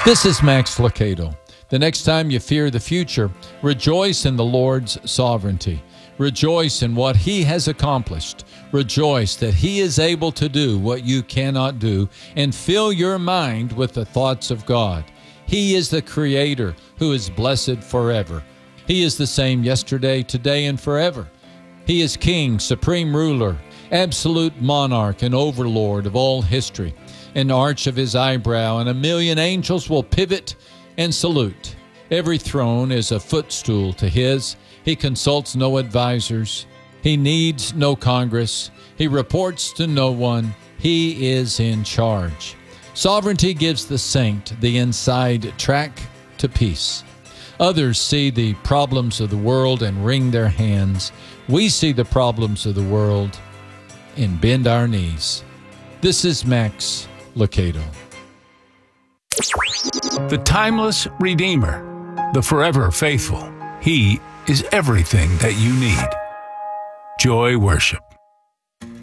This is Max Lucado. The next time you fear the future, rejoice in the Lord's sovereignty. Rejoice in what He has accomplished. Rejoice that He is able to do what you cannot do, and fill your mind with the thoughts of God. He is the Creator who is blessed forever. He is the same yesterday, today, and forever. He is King, Supreme Ruler, absolute monarch and overlord of all history. An arch of His eyebrow and 1,000,000 angels will pivot and salute. Every throne is a footstool to His. He consults no advisors. He needs no Congress. He reports to no one. He is in charge. Sovereignty gives the saint the inside track to peace. Others see the problems of the world and wring their hands. We see the problems of the world and bend our knees. This is Max Lucado. The timeless Redeemer, the forever faithful. He is everything that you need. Joy Worship.